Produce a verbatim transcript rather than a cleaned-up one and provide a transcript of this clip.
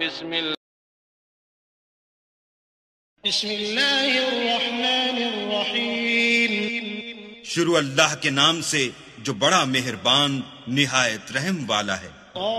बिस्मिल्लाह बिस्मिल्लाहिर्रहमानिर्रहीम। शुरू अल्लाह के नाम से जो बड़ा मेहरबान निहायत रहम वाला है।